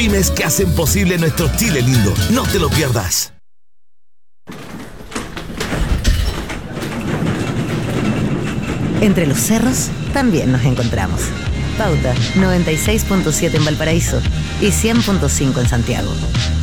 pymes que hacen posible nuestro Chile lindo. No te lo pierdas. Entre los cerros también nos encontramos. Pauta 96.7 en Valparaíso y 100.5 en Santiago.